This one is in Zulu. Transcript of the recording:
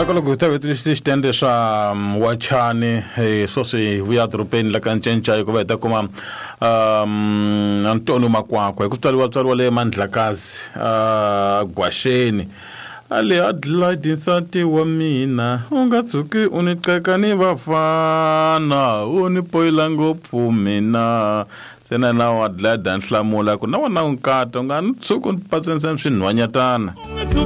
Akolo gusta vetristi stende sha wachani so se vuya dropeni la kancencha yiko veta kuma Antonio Makwakwa kutaliwa le Mandlakazi Gwasheni ale adladi sati wa mina ungatsuki uniqeka ni vafana unipoila ngopfu mina sena na wadlada nhlamula ku na wona unkata nga ntsuku mpatsensa swinhwanyatana